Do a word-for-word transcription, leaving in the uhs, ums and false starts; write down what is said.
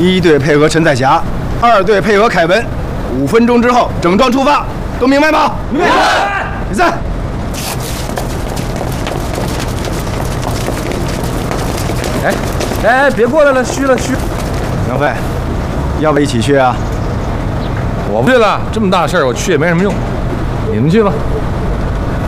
一队配合陈彩霞，二队配合凯文，五分钟之后整装出发，都明白吗？明白。比赛。 哎哎，别过来了，虚了虚。 杨飞，要不一起去啊？ 我不去了，这么大事儿我去也没什么用，你们去吧。